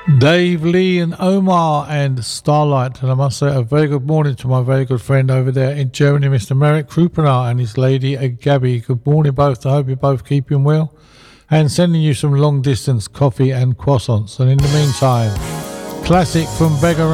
Dave Lee and Omar and Starlight. And I must say a very good morning to my very good friend over there in Germany, Mr. Merrick Krupener, and his lady Gabby. Good morning both. I hope you're both keeping well. And sending you some long distance coffee and croissants. And in the meantime, classic from Beggar